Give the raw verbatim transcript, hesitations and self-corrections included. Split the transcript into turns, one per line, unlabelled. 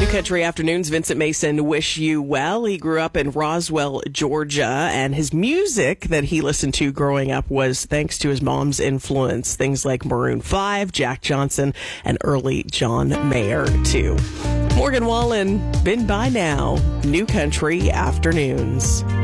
Country Afternoons, Vincent Mason wish you well. He grew up in Roswell, Georgia, and his music that he listened to growing up was thanks to his mom's influence. Things like Maroon five, Jack Johnson, and early John Mayer, too. Morgan Wallen, been by now. New Country Afternoons.